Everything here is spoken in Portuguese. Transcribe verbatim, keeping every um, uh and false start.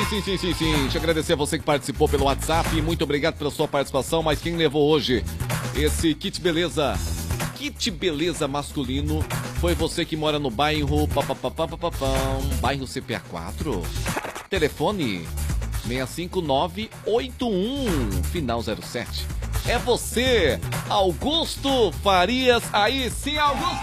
sim, sim, sim, sim. Deixa eu agradecer a você que participou pelo WhatsApp. Muito obrigado pela sua participação. Mas quem levou hoje esse kit beleza, kit beleza masculino, foi você que mora no bairro papapapapapam, bairro C P A quatro. Telefone seis cinco nove oito um, final zero sete. É você, Augusto Farias. Aí sim, Augusto.